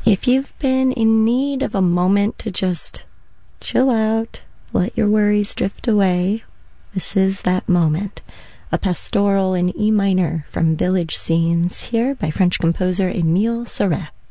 If you've been in need of a moment to just chill out, let your worries drift away, this is that moment. A pastoral in E minor from Village Scenes, here by French composer Émile Sauret.